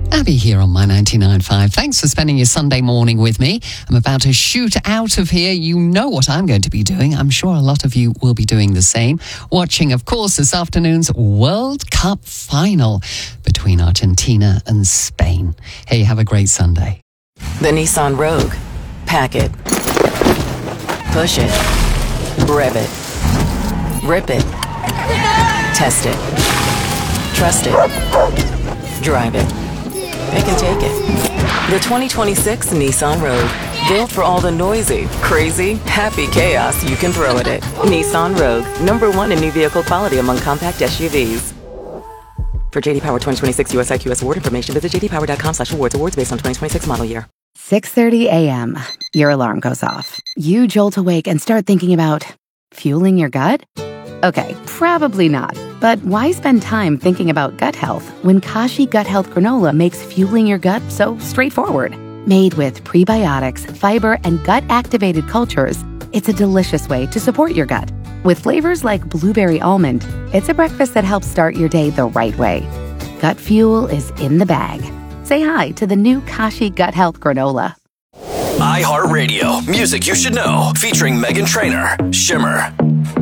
Abby here on My 99.5. Thanks for spending your Sunday morning with me. I'm about to shoot out of here. You know what I'm going to be doing. I'm sure a lot of you will be doing the same. Watching, of course, this afternoon's World Cup final between Argentina and Spain. Hey, have a great Sunday. The Nissan Rogue. Pack it. Push it. Rev it. Rip it. Test it. Trust it. Drive it. It can take it. The 2026 Nissan Rogue. Built for all the noisy, crazy, happy chaos you can throw at it. Nissan Rogue. #1 in new vehicle quality among compact SUVs. For JD Power 2026 US IQS award information, visit jdpower.com/awards. Awards based on 2026 model year. 6:30 a.m. Your alarm goes off. You jolt awake and start thinking about fueling your gut? Okay, probably not. But why spend time thinking about gut health when Kashi Gut Health Granola makes fueling your gut so straightforward? Made with prebiotics, fiber, and gut-activated cultures, it's a delicious way to support your gut. With flavors like blueberry almond, it's a breakfast that helps start your day the right way. Gut fuel is in the bag. Say hi to the new Kashi Gut Health Granola. iHeartRadio, music you should know, featuring Meghan Trainor, Shimmer.